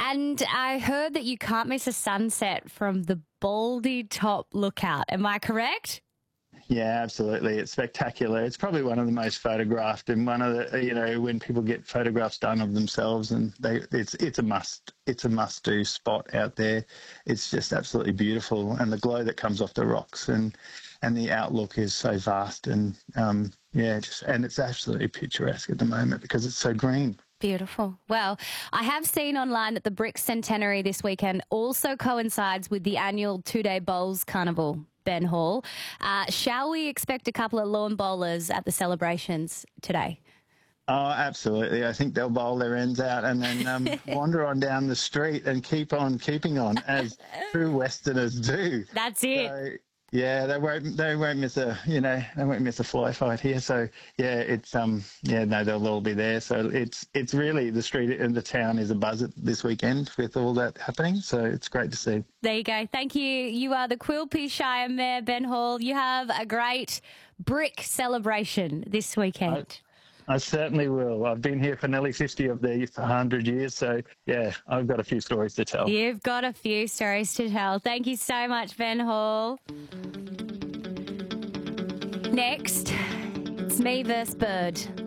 And I heard that you can't miss a sunset from the Baldy Top Lookout. Am I correct? Yeah, absolutely. It's spectacular. It's probably one of the most photographed, and one of the when people get photographs done of themselves, and it's a must do spot out there. It's just absolutely beautiful, and the glow that comes off the rocks, and the outlook is so vast, and and it's absolutely picturesque at the moment because it's so green. Beautiful. Well, I have seen online that the Brick Centenary this weekend also coincides with the annual two-day bowls carnival, Ben Hall. Shall we expect a couple of lawn bowlers at the celebrations today? Oh, absolutely. I think they'll bowl their ends out and then wander on down the street and keep on keeping on, as true Westerners do. That's it. So, yeah, they won't miss a fly fight here. So they'll all be there. So it's really, the street and the town is abuzz this weekend with all that happening. So it's great to see. There you go. Thank you. You are the Quilpie Shire Mayor, Ben Hall. You have a great brick celebration this weekend. I certainly will. I've been here for nearly 50 of these 100 years. So, yeah, I've got a few stories to tell. You've got a few stories to tell. Thank you so much, Ben Hall. Next, it's me versus Bird.